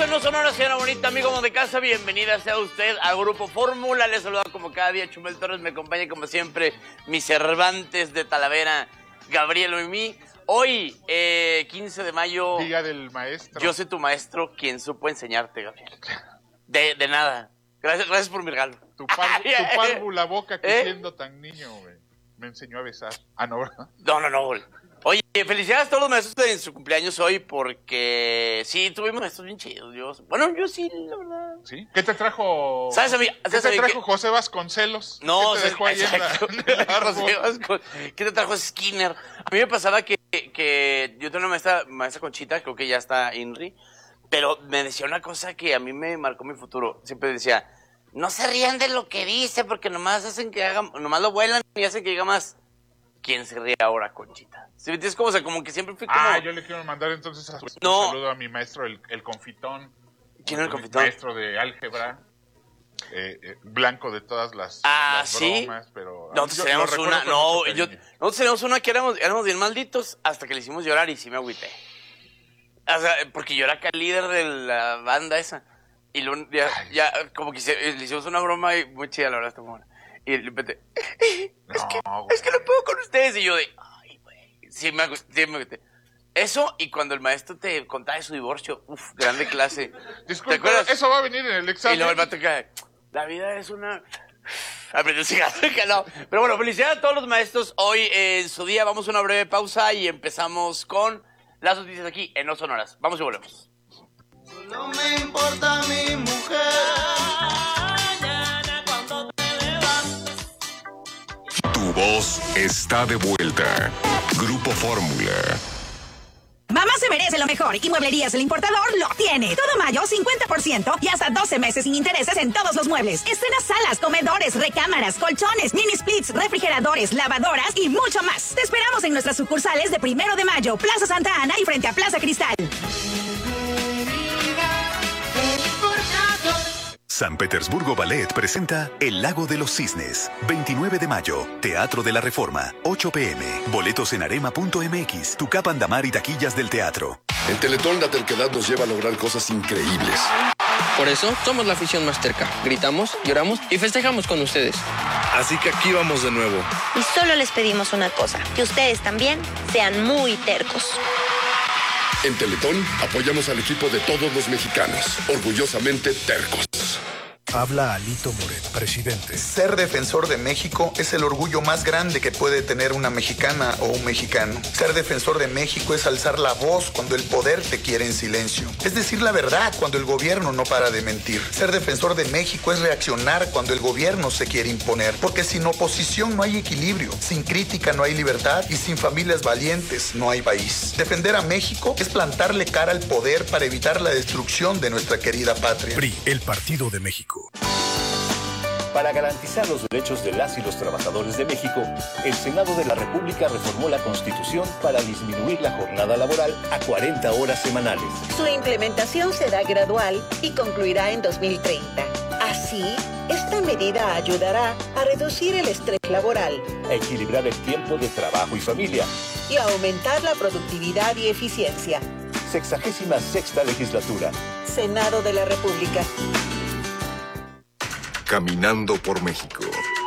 eso no sonora, señora bonita, amigo de casa. Bienvenida sea usted al Grupo Fórmula. Les saluda como cada día Chumel Torres. Me acompaña como siempre mis Cervantes de Talavera, Gabriel Oimí. Hoy, 15 de mayo... Día del maestro. Yo soy tu maestro, quien supo enseñarte, Gabriel. De nada. Gracias por mi regalo. Tu párvula boca que siendo tan niño, güey, me enseñó a besar. Ah, no, ¿verdad? No. Oye, felicidades a todos los maestros en su cumpleaños hoy, porque sí, tuvimos maestros bien chidos. Yo sí, la verdad. ¿Sí? ¿Qué te trajo? ¿Sabes a mí? ¿Qué te trajo José Vasconcelos? No, ¿Qué te dejó ahí en el árbol? ¿Qué te trajo Skinner? A mí me pasaba que yo tengo una maestra Conchita, creo que ya está INRI, pero me decía una cosa que a mí me marcó mi futuro. Siempre decía, no se rían de lo que dice, porque nomás lo vuelan y hacen que diga más. ¿Quién se ríe ahora, Conchita? ¿Sí me entiendes? Como, o sea, como que siempre fui como... yo le quiero mandar entonces un saludo a mi maestro, el Confitón. ¿Quién es el Confitón? Maestro de álgebra, blanco de todas las ¿sí? bromas, pero... Nosotros teníamos una que éramos bien malditos hasta que le hicimos llorar y sí me agüité. O sea, porque yo era acá el líder de la banda esa. Y luego ya como que le hicimos una broma muy chida, la verdad, esta buena. Y de repente, es que no puedo con ustedes. Y yo ay, güey, sí me agüité. Eso, y cuando el maestro te contaba de su divorcio, grande clase. Disculpa, ¿te acuerdas? Eso va a venir en el examen. Y luego el vato cae, la vida es una... Aprende un cigarro, que no. Pero bueno, felicidades a todos los maestros. Hoy, en su día, vamos a una breve pausa y empezamos con las noticias aquí en No Sonoras. Vamos y volvemos. No me importa mi mujer. Tu voz está de vuelta. Grupo Fórmula. Mamá se merece lo mejor y Mueblerías El Importador lo tiene. Todo mayo, 50% y hasta 12 meses sin intereses en todos los muebles. Estrena salas, comedores, recámaras, colchones, mini splits, refrigeradores, lavadoras y mucho más. Te esperamos en nuestras sucursales de 1 de mayo, Plaza Santa Ana y frente a Plaza Cristal. San Petersburgo Ballet presenta El Lago de los Cisnes. 29 de mayo, Teatro de la Reforma, 8 p.m. Boletos en arema.mx, Tucap Andamar y taquillas del teatro. En Teletón la terquedad nos lleva a lograr cosas increíbles. Por eso somos la afición más terca. Gritamos, lloramos y festejamos con ustedes. Así que aquí vamos de nuevo. Y solo les pedimos una cosa, que ustedes también sean muy tercos. En Teletón apoyamos al equipo de todos los mexicanos, orgullosamente tercos. Habla Alito Moret, presidente. Ser defensor de México es el orgullo más grande que puede tener una mexicana o un mexicano. Ser defensor de México es alzar la voz cuando el poder te quiere en silencio. Es decir la verdad cuando el gobierno no para de mentir. Ser defensor de México es reaccionar cuando el gobierno se quiere imponer. Porque sin oposición no hay equilibrio, sin crítica no hay libertad y sin familias valientes no hay país. Defender a México es plantarle cara al poder para evitar la destrucción de nuestra querida patria. PRI, el Partido de México. Para garantizar los derechos de las y los trabajadores de México, el Senado de la República reformó la Constitución para disminuir la jornada laboral a 40 horas semanales. Su implementación será gradual y concluirá en 2030. Así, esta medida ayudará a reducir el estrés laboral, a equilibrar el tiempo de trabajo y familia y a aumentar la productividad y eficiencia. 66ª legislatura. Senado de la República. Caminando por México.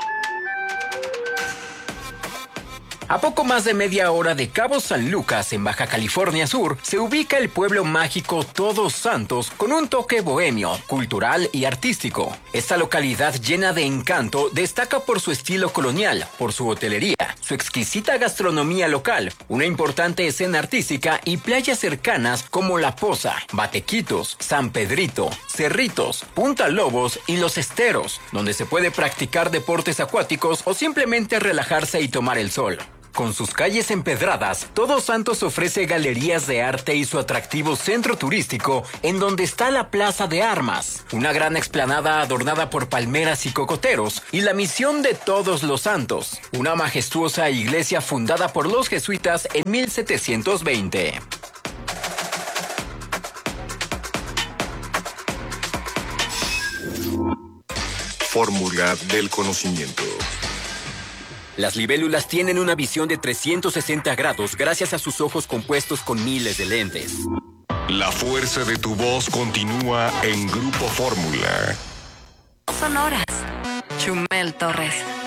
A poco más de media hora de Cabo San Lucas, en Baja California Sur, se ubica el pueblo mágico Todos Santos con un toque bohemio, cultural y artístico. Esta localidad llena de encanto destaca por su estilo colonial, por su hotelería, su exquisita gastronomía local, una importante escena artística y playas cercanas como La Poza, Batequitos, San Pedrito, Cerritos, Punta Lobos y Los Esteros, donde se puede practicar deportes acuáticos o simplemente relajarse y tomar el sol. Con sus calles empedradas, Todos Santos ofrece galerías de arte y su atractivo centro turístico, en donde está la Plaza de Armas, una gran explanada adornada por palmeras y cocoteros, y la Misión de Todos los Santos, una majestuosa iglesia fundada por los jesuitas en 1720. Fórmula del conocimiento. Las libélulas tienen una visión de 360 grados gracias a sus ojos compuestos con miles de lentes. La fuerza de tu voz continúa en Grupo Fórmula. Sonoras. Chumel Torres.